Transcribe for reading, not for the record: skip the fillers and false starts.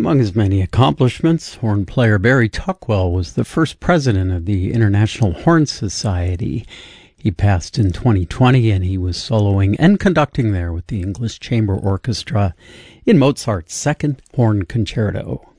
Among his many accomplishments, horn player Barry Tuckwell was the first president of the International Horn Society. He passed in 2020, and he was soloing and conducting there with the English Chamber Orchestra in Mozart's Second Horn Concerto.